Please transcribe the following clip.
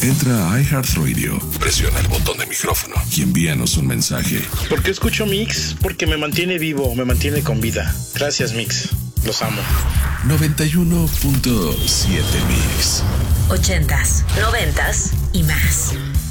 Entra a iHeartRadio, presiona el botón de micrófono y envíanos un mensaje. ¿Por qué escucho Mix? Porque me mantiene vivo, me mantiene con vida. Gracias, Mix. Los amo. 91.7 Mix. 80s, 90s y más.